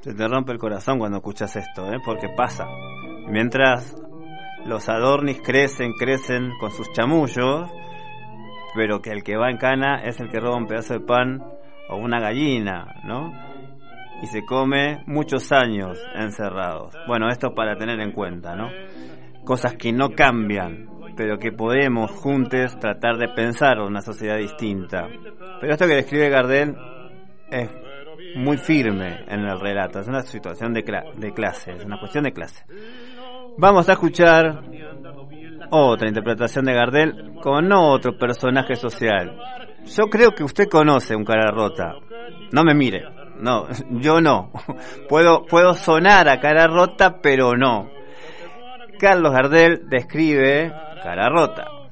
Se te rompe el corazón cuando escuchas esto, porque pasa. Mientras los Adornis crecen con sus chamullos, pero que el que va en cana es el que roba un pedazo de pan o una gallina, ¿no? Y se come muchos años encerrados. Bueno, esto para tener en cuenta, ¿no? Cosas que no cambian, pero que podemos juntos tratar de pensar una sociedad distinta. Pero esto que describe Gardel es muy firme en el relato, es una situación de clase, es una cuestión de clase. Vamos a escuchar otra interpretación de Gardel con otro personaje social. Yo creo que usted conoce un cara rota. No me mire, no, yo no. Puedo sonar a cara rota, pero no. Carlos Gardel describe cara rota.